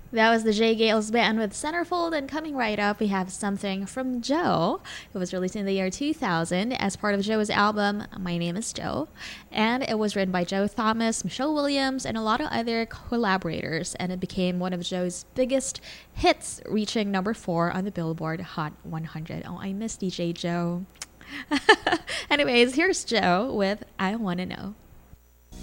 That was the J Gales Band with Centerfold, and coming right up, we have something from Joe. It was released in the year 2000 as part of Joe's album My Name is Joe, and it was written by Joe Thomas, Michelle Williams, and a lot of other collaborators, and it became one of Joe's biggest hits, reaching number 4 on the Billboard Hot 100. Oh, I miss DJ Joe. Anyways, here's Joe with I Wanna Know.